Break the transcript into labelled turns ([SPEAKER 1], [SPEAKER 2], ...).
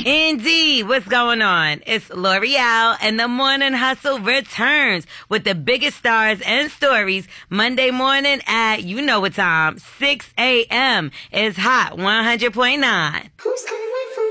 [SPEAKER 1] Indeed. What's going on? It's L'Oreal, and the Morning Hustle returns with the biggest stars and stories Monday morning at, you know what time, 6 a.m. It's Hot 100.9.
[SPEAKER 2] Who's gonna